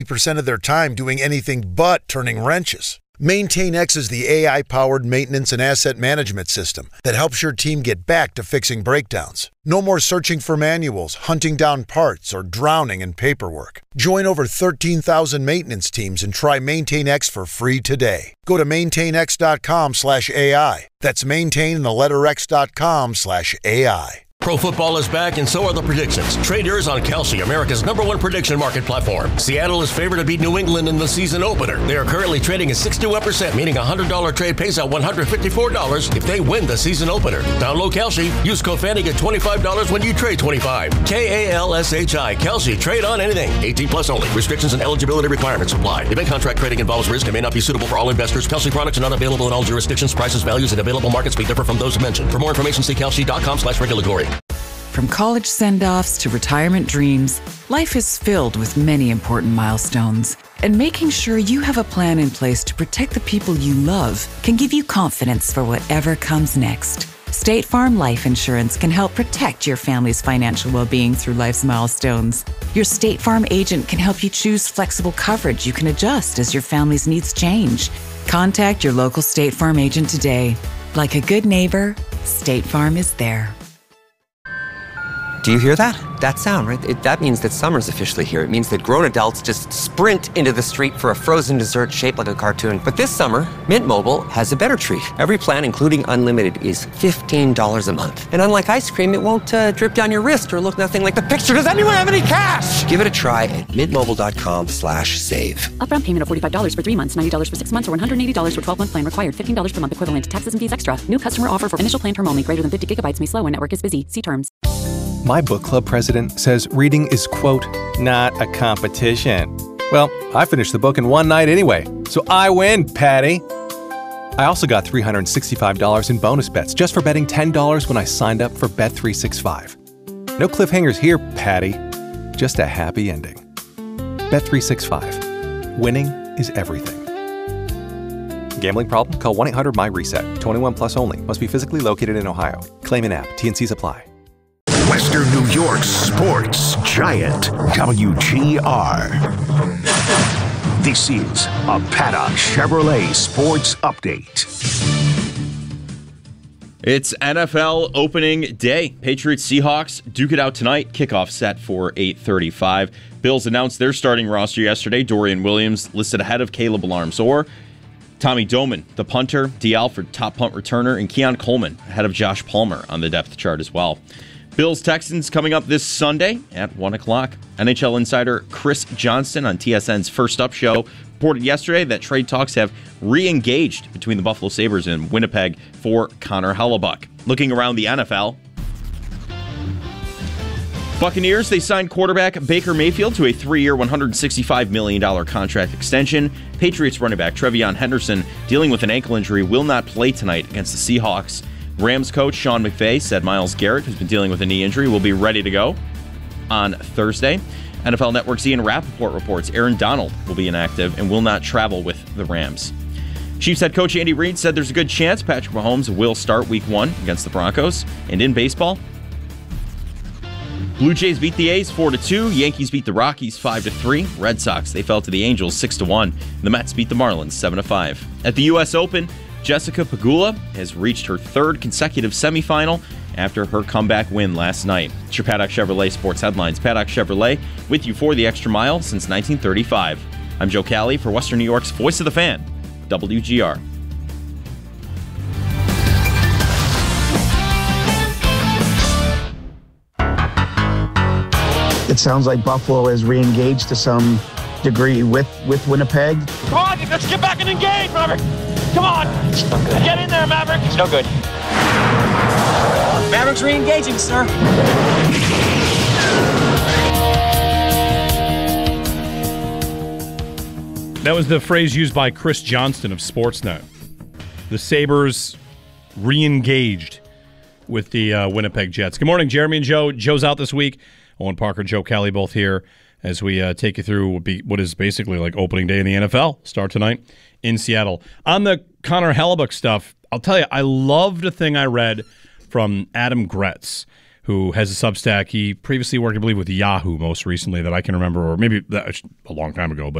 90% of their time doing anything but turning wrenches. MaintainX is the AI-powered maintenance and asset management system that helps your team get back to fixing breakdowns. No more searching for manuals, hunting down parts, or drowning in paperwork. Join over 13,000 maintenance teams and try MaintainX for free today. Go to maintainx.com/AI. That's maintain and the letter x.com/AI. Pro football is back, and so are the predictions. Trade yours on Kalshi, America's #1 prediction market platform. Seattle is favored to beat New England in the season opener. They are currently trading at 61%, meaning a $100 trade pays out $154 if they win the season opener. Download Kalshi. Use code FANNY, get $25 when you trade $25. KALSHI. Kalshi. Trade on anything. 18 plus only. Restrictions and eligibility requirements apply. Event contract trading involves risk and may not be suitable for all investors. Kalshi products are not available in all jurisdictions. Prices, values, and available markets may differ from those mentioned. For more information, see kalshi.com/regulatory. From college send-offs to retirement dreams, life is filled with many important milestones. And making sure you have a plan in place to protect the people you love can give you confidence for whatever comes next. State Farm Life Insurance can help protect your family's financial well-being through life's milestones. Your State Farm agent can help you choose flexible coverage you can adjust as your family's needs change. Contact your local State Farm agent today. Like a good neighbor, State Farm is there. Do you hear that? That sound, right? That means that summer's officially here. It means that grown adults just sprint into the street for a frozen dessert shaped like a cartoon. But this summer, Mint Mobile has a better treat. Every plan, including unlimited, is $15 a month. And unlike ice cream, it won't drip down your wrist or look nothing like the picture. Does anyone have any cash? Give it a try at mintmobile.com/save. Upfront payment of $45 for 3 months, $90 for 6 months, or $180 for 12-month plan required. $15 per month equivalent. Taxes and fees extra. New customer offer for initial plan term only. Greater than 50 gigabytes may slow when network is busy. See terms. My book club president says reading is, quote, not a competition. Well, I finished the book in one night anyway, so I win, Patty. I also got $365 in bonus bets just for betting $10 when I signed up for Bet365. No cliffhangers here, Patty. Just a happy ending. Bet365. Winning is everything. Gambling problem? Call 1-800-MY-RESET. 21 plus only. Must be physically located in Ohio. Claim an app. T&Cs apply. Western New York sports giant, WGR. This is a Paddock Chevrolet Sports Update. It's NFL opening day. Patriots Seahawks duke it out tonight. Kickoff set for 8:35. Bills announced their starting roster yesterday. Dorian Williams listed ahead of Caleb Alarm-Zor. Tommy Doman, the punter, D. Alford, top punt returner, and Keon Coleman ahead of Josh Palmer on the depth chart as well. Bills-Texans coming up this Sunday at 1 o'clock. NHL insider Chris Johnston on TSN's First Up show reported yesterday that trade talks have re-engaged between the Buffalo Sabres and Winnipeg for Connor Hellebuyck. Looking around the NFL, Buccaneers, they signed quarterback Baker Mayfield to a 3-year, $165 million contract extension. Patriots running back Trevion Henderson, dealing with an ankle injury, will not play tonight against the Seahawks. Rams coach Sean McVay said Myles Garrett, who's been dealing with a knee injury, will be ready to go on Thursday. NFL Network's Ian Rappaport reports Aaron Donald will be inactive and will not travel with the Rams. Chiefs head coach Andy Reid said there's a good chance Patrick Mahomes will start Week 1 against the Broncos. And in baseball, Blue Jays beat the A's 4-2. Yankees beat the Rockies 5-3. Red Sox, they fell to the Angels 6-1. The Mets beat the Marlins 7-5. At the U.S. Open, Jessica Pegula has reached her third consecutive semifinal after her comeback win last night. It's your Paddock Chevrolet Sports Headlines. Paddock Chevrolet with you for the extra mile since 1935. I'm Joe Cali for Western New York's Voice of the Fan, WGR. It sounds like Buffalo is re-engaged to some degree with Winnipeg. Come on, let's get back and engage, Maverick. Come on. It's no good. Get in there, Maverick. It's no good. Maverick's re-engaging, sir. That was the phrase used by Chris Johnston of Sportsnet. The Sabres re-engaged with the Winnipeg Jets. Good morning, Jeremy and Joe. Joe's out this week. Owen Parker, Joe Cali, both here as we take you through what is basically like opening day in the NFL. Start tonight in Seattle. On the Connor Hellebuyck stuff, I'll tell you, I loved a thing I read from Adam Gretz, who has a Substack. He previously worked, I believe, with Yahoo most recently that I can remember, or maybe a long time ago.